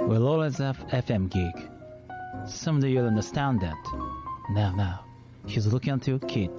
We'll always have FM gig. Someday you'll understand that. Now, he's looking at you, kid.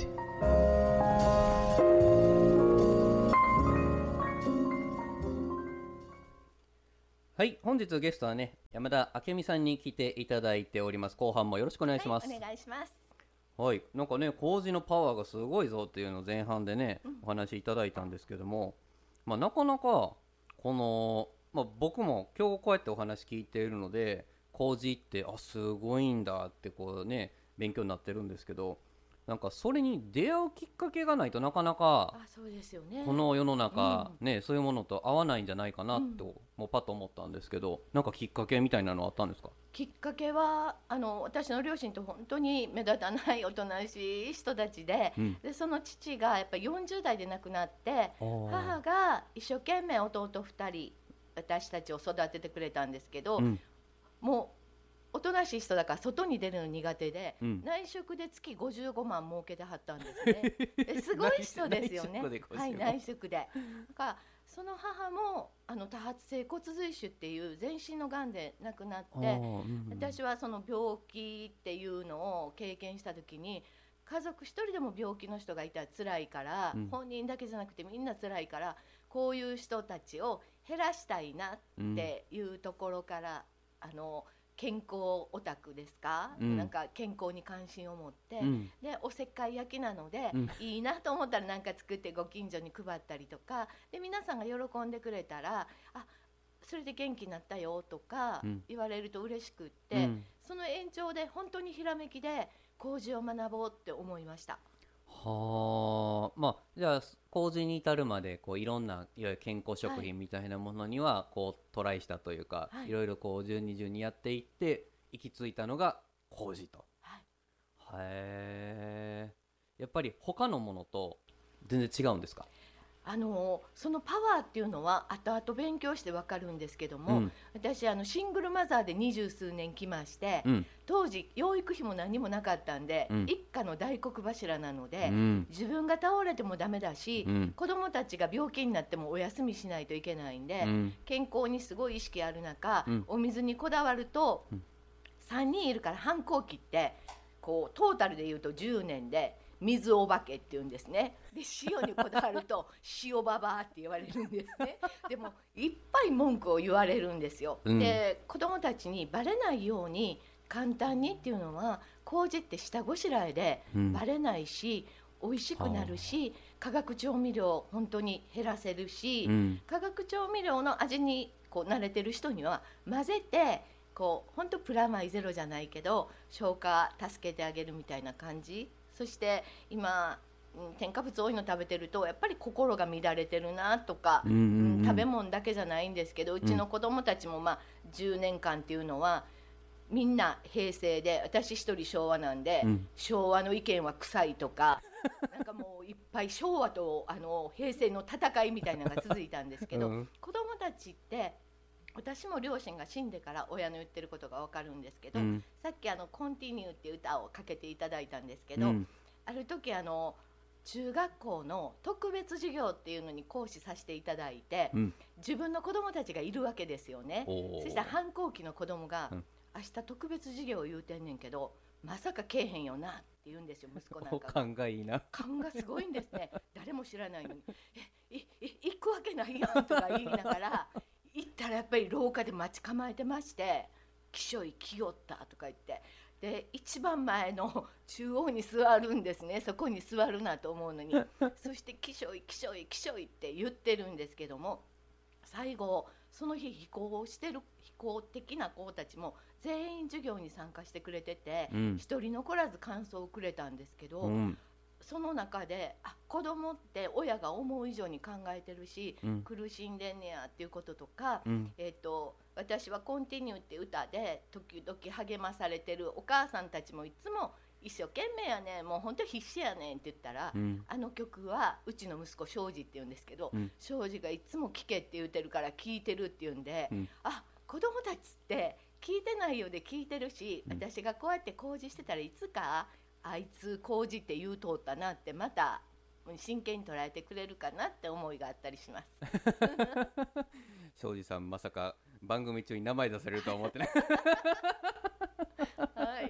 はい、本日ゲストはね、山田明美さんに来ていただいております。後半もよろしくお願いします。 はい、お願いします。 はい、なんかね、麹のパワーがすごいぞっていうのを前半でね、お話いただいたんですけども、なかなかこの、僕も今日こうやってお話聞いているので、麹ってすごいんだってこうね、勉強になってるんですけど、なんかそれに出会うきっかけがないとなかなかそうですよね、 この世の中、ね、そういうものと合わないんじゃないかなと、もうパッと思ったんですけど、なんかきっかけみたいなのあったんですか？ きっかけは私の両親と本当に目立たないおとなしい人たちで、でその父がやっぱり40代で亡くなって、母が一生懸命弟2人私たちを育ててくれたんですけど、もうおとなしい人だから外に出るの苦手で、内職で月55万儲けてはったんですね。すごい人ですよね。はい、内職で。だからその母も多発性骨髄腫っていう全身のがんで亡くなって、私はその病気っていうのを経験した時に、家族一人でも病気の人がいたら辛いから、本人だけじゃなくてみんな辛いから、こういう人たちを減らしたいなっていうところから、健康オタクですか、なんか健康に関心を持って、でおせっかい焼きなので、いいなと思ったらなんか作ってご近所に配ったりとかで、皆さんが喜んでくれたら、それで元気になったよとか言われると嬉しくって、その延長で本当にひらめきで麹を学ぼうって思いました。 はあ、じゃあ麹に至るまでいろんないわゆる健康食品みたいなものにはトライしたというか、いろいろ順にやっていって行き着いたのが麹と。へえ。やっぱり他のものと全然違うんですか？ そのパワーっていうのは後々勉強して分かるんですけども、私シングルマザーで20数年来まして、当時養育費も何もなかったんで、一家の大黒柱なので、自分が倒れてもダメだし、子供たちが病気になってもお休みしないといけないんで、健康にすごい意識ある中、お水にこだわると、3人いるから反抗期ってトータルでいうと10年で水お化けって言うんですね。で塩にこだわると塩ババアって言われるんですね。でもいっぱい文句を言われるんですよ。で子供たちにバレないように簡単にっていうのは、麹って下ごしらえでバレないし、美味しくなるし、化学調味料本当に減らせるし、化学調味料の味に慣れてる人には混ぜて本当プラマイゼロじゃないけど消化助けてあげるみたいな感じ。そして今添加物多いの食べてるとやっぱり心が乱れてるなとか、食べ物だけじゃないんですけど、うちの子供たちも10年間っていうのはみんな平成で、私一人昭和なんで、昭和の意見は臭いとかなんかもういっぱい昭和と平成の戦いみたいなのが続いたんですけど、子供たちって私も両親が死んでから親の言ってることが分かるんですけど、さっきコンティニューっていう歌をかけていただいたんですけど、ある時中学校の特別授業っていうのに講師させていただいて、自分の子供たちがいるわけですよね。そしたら反抗期の子供が、明日特別授業を言うてんねんけどまさかけえへんよなって言うんですよ、息子なんかが。 勘がいいな。 勘がすごいんですね。誰も知らないのに行くわけないやんとか言いながら行ったらやっぱり廊下で待ち構えてまして、きしょい来よったとか言って、で一番前の中央に座るんですね。そこに座るなと思うのにそしてきしょいきしょいきしょいって言ってるんですけども、最後その日非行的な子たちも全員授業に参加してくれてて、一人残らず感想をくれたんですけど、その中で子供って親が思う以上に考えてるし、苦しんでんねやっていうこととか、私は「コンティニュー」って歌で時々励まされてるお母さんたちもいつも一生懸命やねん、もう本当必死やねんって言ったら、あの曲はうちの息子庄司って言うんですけど、庄司がいつも聴けって言ってるから聴いてるって言うんで、子供たちって聞いてないようで聞いてるし、私がこうやって講示してたらいつかあいつ麹って言うとったなってまた真剣に捉えてくれるかなって思いがあったりします庄司さんまさか番組中に名前出されるとは思ってないはい。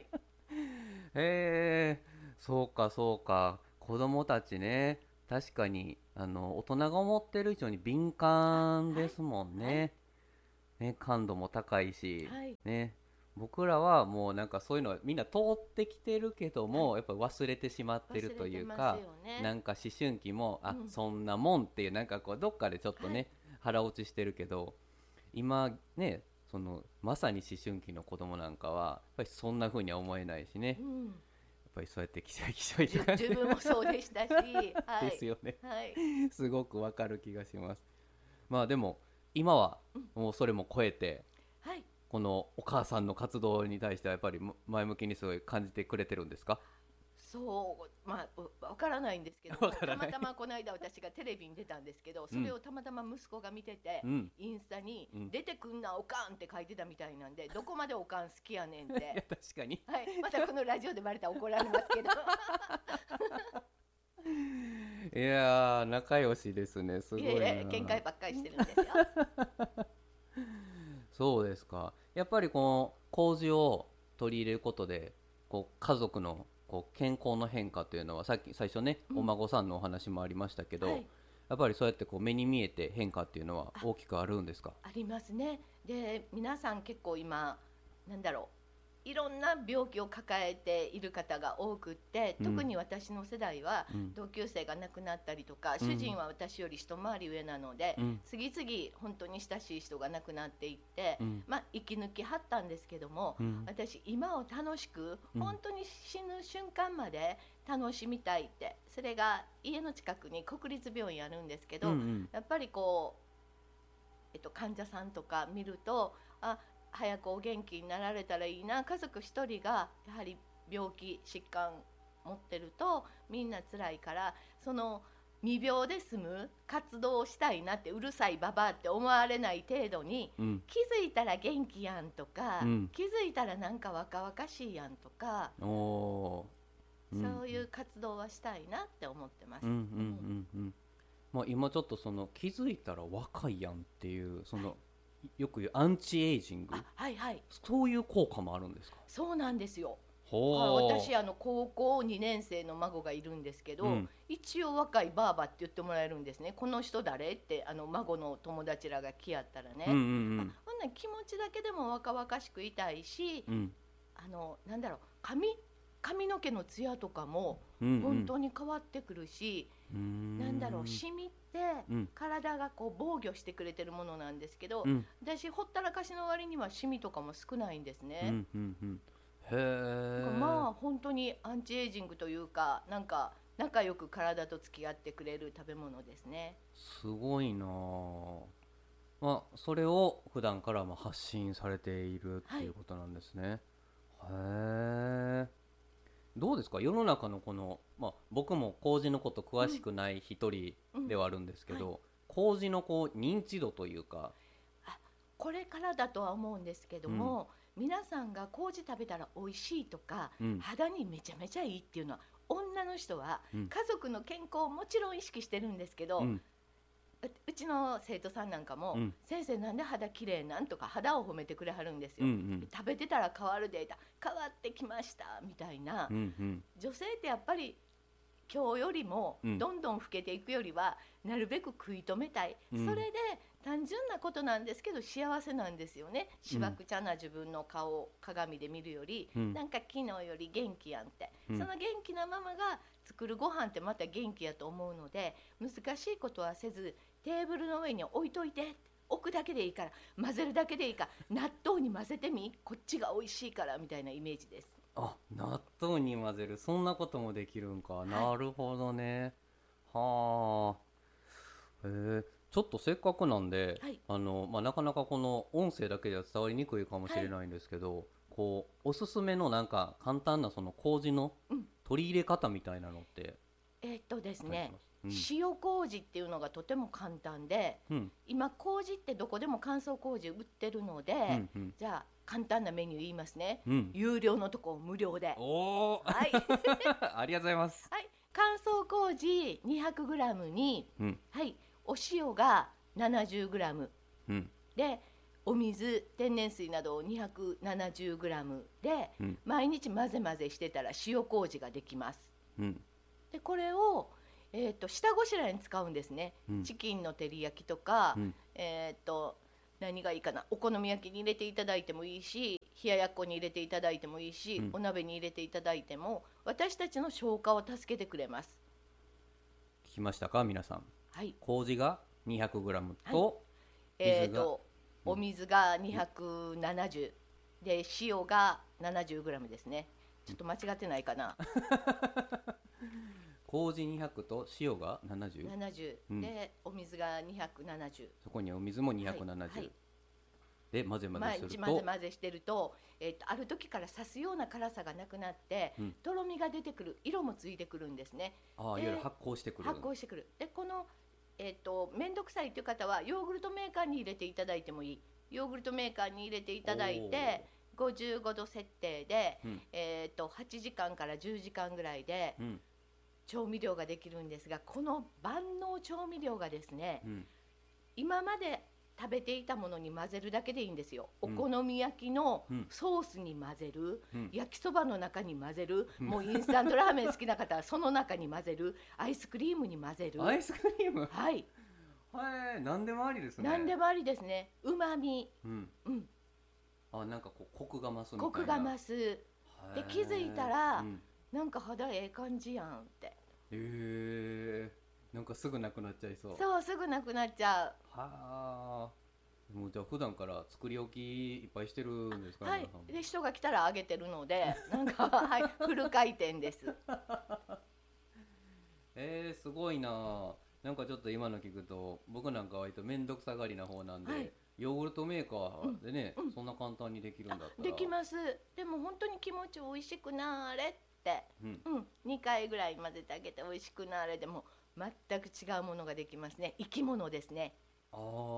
そうかそうか、子供たちね、確かに大人が思ってる以上に敏感ですもんね。ね、感度も高いし、 はい、 ね、僕らはもうなんかそういうのはみんな通ってきてるけども、やっぱ忘れてしまってるというか、なんか思春期もそんなもんっていう、なんかこうどっかでちょっとね、腹落ちしてるけど、今ね、そのまさに思春期の子供なんかはやっぱりそんな風には思えないしね、やっぱりそうやってキショイキショイとか、 自分もそうでしたし、はい、 ですよね、 はい、 すごくわかる気がします。まあでも今はもうそれも超えて、 はい、 このお母さんの活動に対してはやっぱり前向きにすごい感じてくれてるんですか？ そうまあわからないんですけど、たまたまこの間私がテレビに出たんですけど、それをたまたま息子が見てて、インスタに出てくんなおかんって書いてたみたいなんで、どこまでおかん好きやねんっていや確かに、 はい、またこのラジオでバレたら怒られますけどいやー仲良しですね、すごいな。 喧嘩ばっかりしてるんですよそうですか。やっぱりこの麹を取り入れることでこう家族のこう健康の変化というのは、最初ね、お孫さんのお話もありましたけど、やっぱりそうやってこう目に見えて変化っていうのは大きくあるんですか？ ありますね。で皆さん結構今なんだろう、いろんな病気を抱えている方が多くって、特に私の世代は同級生が亡くなったりとか、主人は私より一回り上なので、次々本当に親しい人が亡くなっていって、息抜きはったんですけども、私今を楽しく、本当に死ぬ瞬間まで楽しみたいって、それが家の近くに国立病院あるんですけど、やっぱりこう、患者さんとか見ると、早くお元気になられたらいいな、家族一人がやはり病気疾患持ってるとみんな辛いから、その未病で済む活動をしたいなって、うるさいババアって思われない程度に、気づいたら元気やんとか、気づいたらなんか若々しいやんとか、そういう活動はしたいなって思ってます。 まあ、今ちょっとその気づいたら若いやんっていう、そのよく言うアンチエイジング、そういう効果もあるんですか？ そうなんですよ。私高校2年生の孫がいるんですけど、一応若いばあばって言ってもらえるんですね。この人誰って孫の友達らが来やったらね、ほんな気持ちだけでも若々しくいたいし、なんだろう、髪の毛のツヤとかも本当に変わってくるし、なんだろう、シミって体がこう防御してくれてるものなんですけど、私ほったらかしの割にはシミとかも少ないんですね。まあ本当にアンチエイジングというか、なんか仲良く体と付き合ってくれる食べ物ですね。 すごいな。まあそれを普段から発信されているっていうことなんですね。へえ。どうですか、世の中のこの、僕も麹のこと詳しくない一人ではあるんですけど、麹のこう認知度というか、 これからだとは思うんですけども、皆さんが麹食べたら美味しいとか、肌にめちゃめちゃいいっていうのは、女の人は家族の健康をもちろん意識してるんですけど、うちの生徒さんなんかも、先生なんで肌きれいなんとか肌を褒めてくれはるんですよ。食べてたら変わるデータ変わってきましたみたいな、女性ってやっぱり今日よりもどんどん老けていくよりは、なるべく食い止めたい、それで単純なことなんですけど幸せなんですよね。しわくちゃな自分の顔を鏡で見るより、なんか昨日より元気やんって、その元気なママが作るご飯ってまた元気やと思うので、難しいことはせずテーブルの上に置いといて、置くだけでいいから、混ぜるだけでいいから、納豆に混ぜてみ、こっちが美味しいからみたいなイメージです。 納豆に混ぜる、そんなこともできるんか、なるほどね。はあ。ちょっとせっかくなんで、なかなかこの音声だけでは伝わりにくいかもしれないんですけど、こうおすすめのなんか簡単なその麹の取り入れ方みたいなのって、 ですね、塩麹っていうのがとても簡単で、今麹ってどこでも乾燥麹売ってるので、じゃあ簡単なメニュー言いますね。有料のとこ無料で。 ありがとうございます。 乾燥麹 200g に、お塩が 70g、 でお水天然水などを 270g で、毎日混ぜ混ぜしてたら塩麹ができます。でこれを、下ごしらえに使うんですね。チキンの照り焼きとか、何がいいかな、お好み焼きに入れていただいてもいいし、冷ややっこに入れていただいてもいいし、お鍋に入れていただいても私たちの消化を助けてくれます。 聞きましたか皆さん。 はい、 麹が 200g と、 お水が270で塩が 70g ですね。ちょっと間違ってないかな。 麹200と塩が 70？ 70、でお水が270。 そこにお水も270、で混ぜ混ぜすると、 毎日混ぜ混ぜしてると、ある時から刺すような辛さがなくなって、とろみが出てくる、色もついてくるんですね。 いわゆる発酵してくる。 でこのめんどくさいという方はヨーグルトメーカーに入れていただいてもいい。ヨーグルトメーカーに入れていただいて55度設定で、8時間から10時間ぐらいで、調味料ができるんですが、この万能調味料がですね、今まで食べていたものに混ぜるだけでいいんですよ。お好み焼きのソースに混ぜる、焼きそばの中に混ぜる、もうインスタントラーメン好きな方はその中に混ぜる、アイスクリームに混ぜる。 アイスクリーム、 はい、 何でもありですね。 何でもありですね。うまみ、 なんかこうコクが増すみたいな。 コクが増す。で気づいたら、なんか肌ええ感じやんって。 なんかすぐなくなっちゃいそう。 そう、すぐなくなっちゃう。 もうじゃあ普段から作り置きいっぱいしてるんですか？ はい。で人が来たらあげてるので、なんかフル回転です。 すごいな。なんかちょっと今の聞くと、僕なんか割と面倒くさがりな方なんで、ヨーグルトメーカーでね、そんな簡単にできるんだったら。 できます。でも本当に気持ちおいしくなれって、2回ぐらい混ぜてあげておいしくなれでも全く違うものができますね。生き物ですね。 す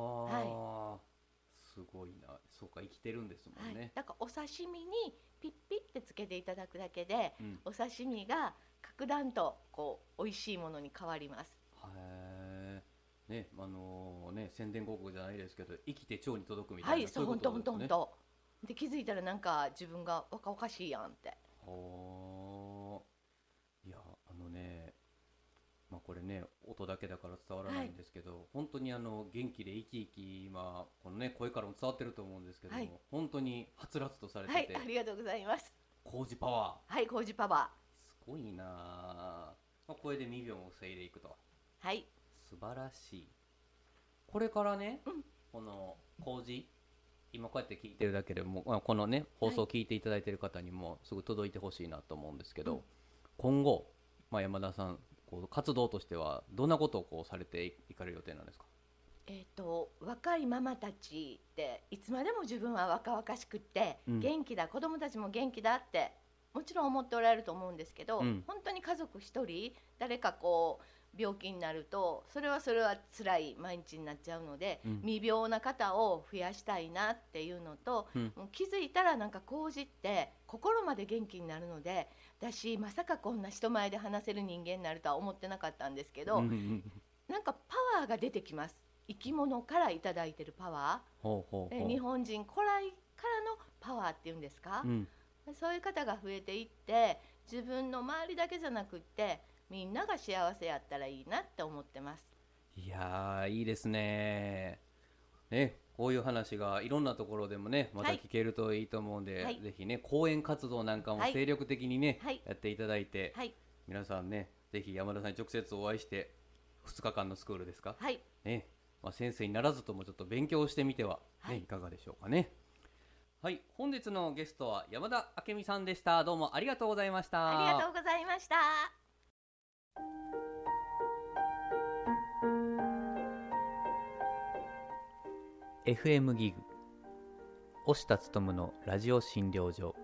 ごいな。そうか、生きてるんですもんね。 だからお刺身にピッピッってつけていただくだけで、お刺身が格段とこう美味しいものに変わります。 宣伝広告じゃないですけど、生きて腸に届くみたいな。 そういうことですね。本当で気づいたらなんか自分が若々しいやんって。 いやこれね音だけだから伝わらないんですけど、本当に元気で生き生き今このね声からも伝わってると思うんですけども、本当にはつらつとされてて、 ありがとうございます。 麹パワー、麹パワーすごいな。これで未病を防いでいくと、素晴らしい。これからね、この麹今こうやって聞いてるだけでも、このね放送を聞いていただいている方にもすぐ届いてほしいなと思うんですけど、今後、山田さん活動としてはどんなことをされていかれる予定なんですか？ 若いママたちっていつまでも自分は若々しくって元気だ、子供たちも元気だってもちろん思っておられると思うんですけど、本当に家族一人誰か病気になるとそれは辛い毎日になっちゃうので、未病な方を増やしたいなっていうのと、もう気づいたらなんか麹って心まで元気になるので、私まさかこんな人前で話せる人間になるとは思ってなかったんですけど、なんかパワーが出てきます。生き物からいただいてるパワー、日本人古来からのパワーっていうんですか、そういう方が増えていって、自分の周りだけじゃなくってみんなが幸せやったらいいなって思ってます。 いやーいいですね。こういう話がいろんなところでもねまた聞けるといいと思うんで、ぜひね講演活動なんかも精力的にね、やっていただいて、皆さんねぜひ山田さんに直接お会いして2日間のスクールですか、先生にならずともちょっと勉強してみては、いかがでしょうかね。本日のゲストは山田明美さんでした。どうもありがとうございました。 ありがとうございました。 FM ギグ押田勉のラジオ診療所。